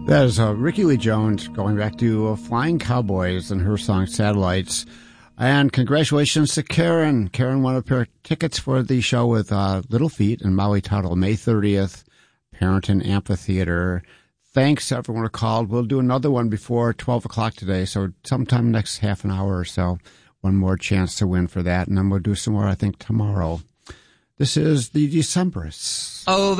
That is Ricky Lee Jones going back to Flying Cowboys and her song Satellites. And congratulations to Karen. Karen won a pair of tickets for the show with Little Feat and Maui Tuttle, May 30th, Parenton Amphitheater. Thanks to everyone who called. We'll do another one before 12 o'clock today, so sometime next half an hour or so. One more chance to win for that, and then we'll do some more, I think, tomorrow. This is the Decemberists. Oh,